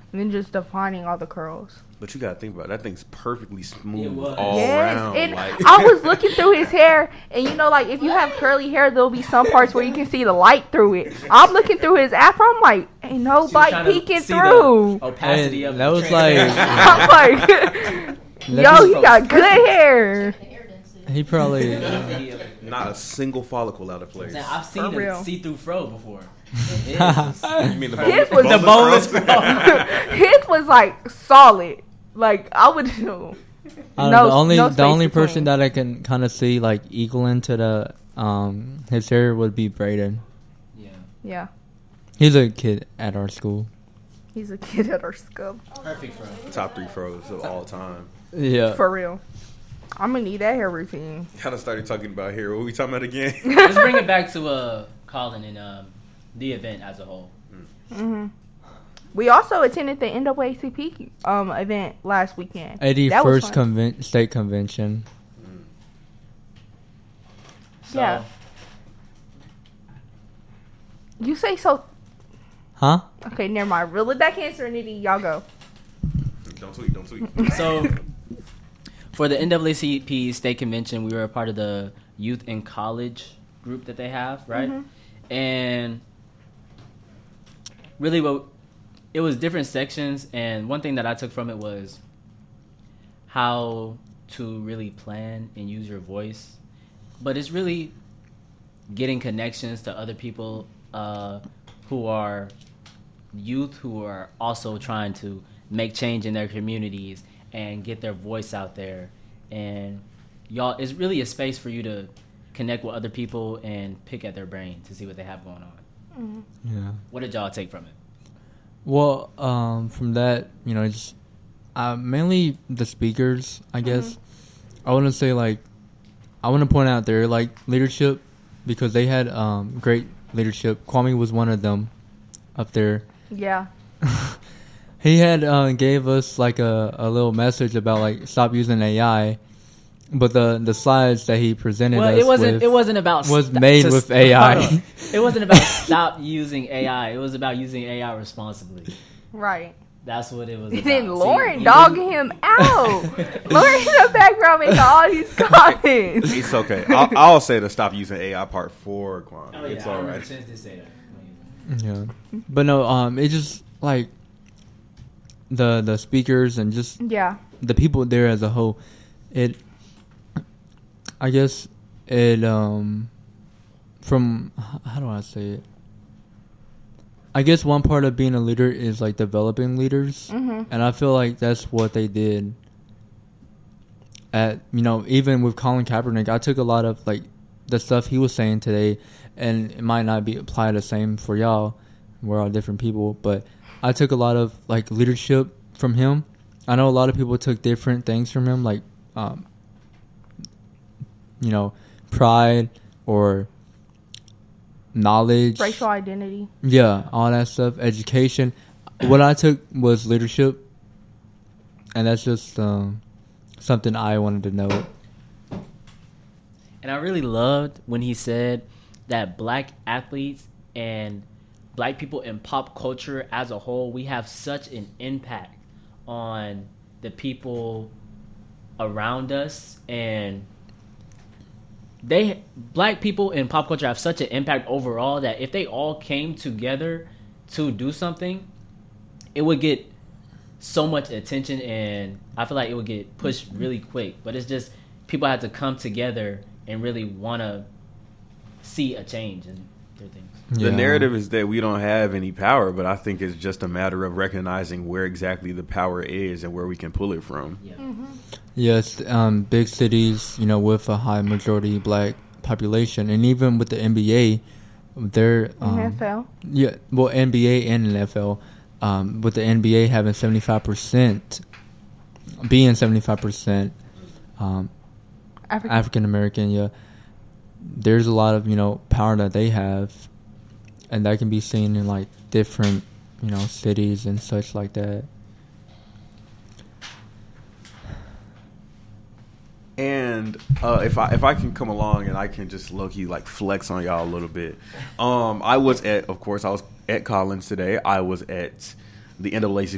than just defining all the curls. But you gotta think about it. That thing's perfectly smooth was. all around. And Like. I was looking through his hair, and you know, like if you have curly hair, there'll be some parts where you can see the light through it. I'm looking through his afro. I'm like, ain't no light peeking through. Opacity of that the was transparency. I'm like, yo, he got good hair. He probably. Not a single follicle out of place. Now, I've seen For real. a see-through fro before. You mean the His was The boneless fro. his was like solid. Like I would know. The only space person between. that I can kind of see like equaling to the his hair would be Braden. Yeah. Yeah, He's a kid at our school. he's a kid at our school. Perfect fro. Top 3 froze of all time. Yeah. For real. I'm gonna need that hair routine. Kind of started talking about here. What we talking about again? Let's bring it back to Colin and the event as a whole. hmm We also attended the NAACP event last weekend. That was 81st fun. state convention. So, Yeah. You say so. Huh? Okay, never mind. Reel it back in, Serenity. Y'all go. Don't tweet. So, for the NAACP state convention, we were a part of the youth and college group that they have, right? And really, it was different sections, and one thing that I took from it was how to really plan and use your voice. But it's really getting connections to other people who are youth who are also trying to make change in their communities and get their voice out there. And y'all, it's really a space for you to connect with other people and pick at their brain to see what they have going on. Yeah. What did y'all take from it? Well, from that, just mainly the speakers, I guess. I want to say, I want to point out their, leadership, because they had great leadership. Kwame was one of them up there. Yeah. He had gave us, a little message about, stop using AI. But the slides that he presented us it wasn't about was made with AI. It wasn't about stop using AI. It was about using AI responsibly. Right. That's what it was And about. then Lauren See, dogging him out. Lauren in the background making all these comments. It's okay. I'll say to stop using AI part 4, Quan. Oh, yeah, It's all I right. chance to say that. Yeah. But no, it just, the speakers and just Yeah. the people there as a whole, I guess it from how do I say it? I guess one part of being a leader is developing leaders, and I feel like that's what they did. At even with Colin Kaepernick, I took a lot of the stuff he was saying today, and it might not be applied the same for y'all. We're all different people, but I took a lot of leadership from him. I know a lot of people took different things from him, pride or knowledge, Racial identity. yeah, all that stuff, education. What I took was leadership, and that's just something I wanted to know. And I really loved when he said that black athletes and black people in pop culture as a whole, we have such an impact on the people around us, and black people in pop culture have such an impact overall that if they all came together to do something, it would get so much attention, and I feel like it would get pushed really quick. But it's just people have to come together and really want to see a change in their things. The narrative is that we don't have any power, but I think it's just a matter of recognizing where exactly the power is and where we can pull it from. Yeah. Yes, big cities, with a high majority black population, and even with the NBA, they're NFL. Yeah, well, NBA and NFL, with the NBA having 75%, being 75% African American, yeah, there's a lot of power that they have, and that can be seen in different cities and such like that. And if I can come along and I can just low-key flex on y'all a little bit. I was at Collins today. I was at the NAACP